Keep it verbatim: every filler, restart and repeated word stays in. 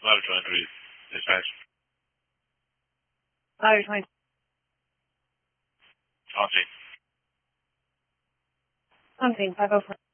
Ladder twenty-three, dispatch. Ladder twenty. On scene. On scene, five oh four.